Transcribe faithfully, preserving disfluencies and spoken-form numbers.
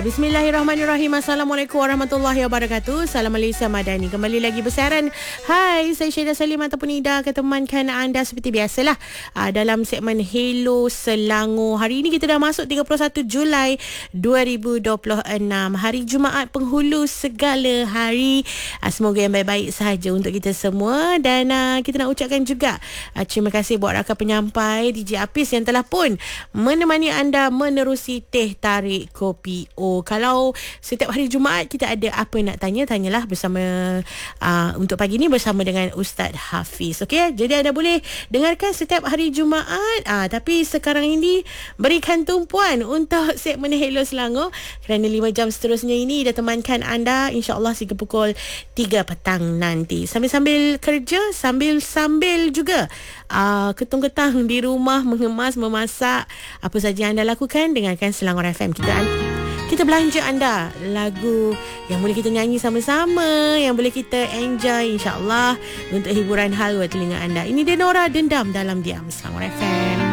Bismillahirrahmanirrahim. Assalamualaikum warahmatullahi wabarakatuh. Salam Malaysia Madani. Kembali lagi bersiaran. Hai, saya Syedah Salim ataupun Ida ketemankan anda seperti biasalah aa, dalam segmen Hello Selangor. Hari ini kita dah masuk tiga puluh satu Julai dua ribu dua puluh enam. Hari Jumaat penghulu segala hari. Aa, semoga yang baik-baik sahaja untuk kita semua. Dan aa, kita nak ucapkan juga aa, terima kasih buat rakan penyampai D J Apis yang telah pun menemani anda menerusi Teh Tarik Kopi O. Kalau setiap hari Jumaat kita ada apa nak tanya, tanyalah bersama uh, untuk pagi ni bersama dengan Ustaz Hafiz. Okey, jadi anda boleh dengarkan setiap hari Jumaat. Uh, tapi sekarang ini berikan tumpuan untuk segmen Hello Selangor kerana lima jam seterusnya ini dah temankan anda insya-Allah sehingga pukul tiga petang nanti. Sambil-sambil kerja, sambil-sambil juga uh, ketung-ketang di rumah mengemas, memasak, apa saja anda lakukan, dengarkan Selangor F M. Kita Kita belanja anda lagu yang boleh kita nyanyi sama-sama, yang boleh kita enjoy insya-Allah untuk hiburan halu telinga anda. Ini dia Nora Dendam dalam Diam, Selangor F M.